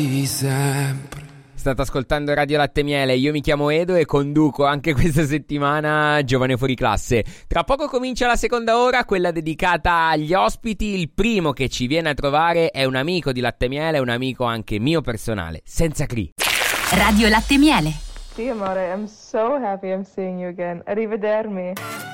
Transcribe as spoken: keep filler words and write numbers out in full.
sempre. State ascoltando Radio Latte Miele, io mi chiamo Edo e conduco anche questa settimana Giovane Fuori Classe. Tra poco comincia la seconda ora, quella dedicata agli ospiti. Il primo che ci viene a trovare è un amico di Latte Miele, un amico anche mio personale, senza cri. Radio Latte Miele. Sì, amore, I'm so happy I'm seeing you again. Arrivedermi.